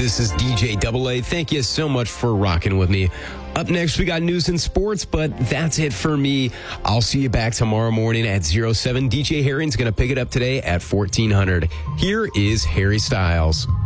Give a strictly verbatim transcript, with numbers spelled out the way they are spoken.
This is D J Double A. Thank you so much for rocking with me. Up next, we got news and sports, but that's it for me. I'll see you back tomorrow morning at zero seven. D J Herring's going to pick it up today at fourteen hundred. Here is Harry Styles.